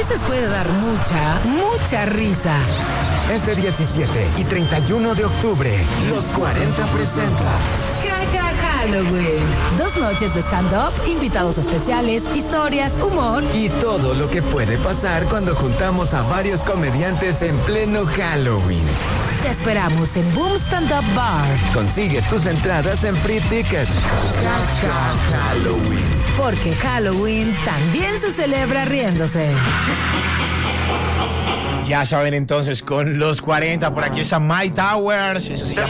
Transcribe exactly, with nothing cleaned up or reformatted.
veces puede dar mucha, mucha risa. Este diecisiete y treinta y uno de octubre, Los cuarenta presenta Jaja Halloween. Dos noches de stand-up, invitados especiales, historias, humor y todo lo que puede pasar cuando juntamos a varios comediantes en pleno Halloween. Te esperamos en Boom Stand Up Bar. Consigue tus entradas en Free Ticket. Jaja Halloween. Porque Halloween también se celebra riéndose. Ya saben entonces, con Los cuarenta, por aquí está My Towers. Eso sí.